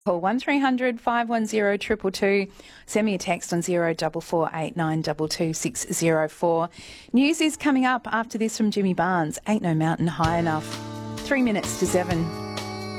Call 1300 510 222. Send me a text on 0448922604. News is coming up after this from Jimmy Barnes. Ain't no mountain high enough. 3 minutes to 7.